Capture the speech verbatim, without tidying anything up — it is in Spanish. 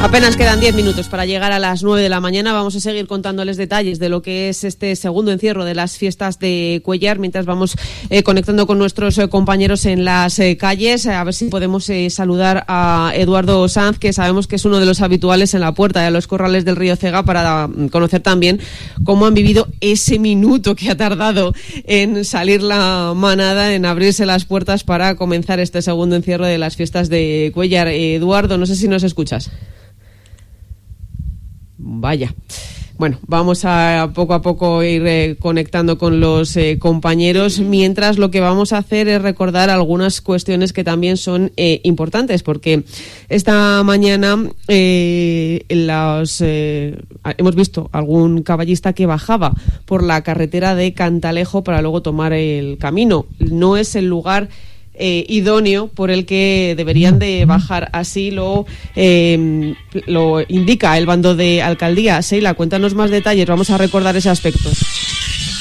Apenas quedan diez minutos para llegar a las nueve de la mañana. Vamos a seguir contándoles detalles de lo que es este segundo encierro de las fiestas de Cuéllar, mientras vamos eh, conectando con nuestros eh, compañeros en las eh, calles, a ver si podemos eh, saludar a Eduardo Sanz, que sabemos que es uno de los habituales en la puerta de los corrales del Río Cega, para conocer también cómo han vivido ese minuto que ha tardado en salir la manada, en abrirse las puertas para comenzar este segundo encierro de las fiestas de Cuéllar. Eh, Eduardo, no sé si nos escuchas. Vaya. Bueno, vamos a poco a poco ir eh, conectando con los eh, compañeros, mientras lo que vamos a hacer es recordar algunas cuestiones que también son eh, importantes, porque esta mañana eh, los, eh, hemos visto algún caballista que bajaba por la carretera de Cantalejo para luego tomar el camino. No es el lugar Eh, idóneo por el que deberían de bajar, así lo eh, lo indica el bando de alcaldía. Sheila, cuéntanos más detalles, vamos a recordar ese aspecto.